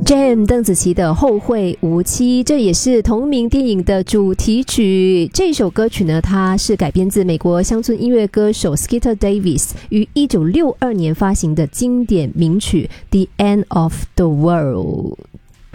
Jam 邓紫棋的《后会无期》，这也是同名电影的主题曲。这首歌曲呢，它是改编自美国乡村音乐歌手 Skeeter Davis 于1962年发行的经典名曲《The End of the World》。